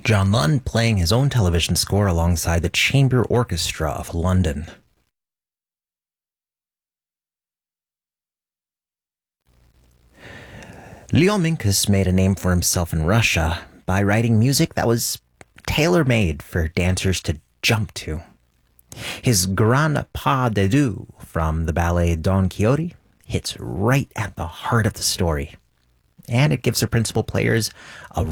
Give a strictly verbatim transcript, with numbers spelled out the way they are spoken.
John Lund playing his own television score alongside the Chamber Orchestra of London. Leon Minkus made a name for himself in Russia by writing music that was tailor-made for dancers to jump to. His Grand Pas de Deux from the ballet Don Quixote hits right at the heart of the story, and it gives the principal players a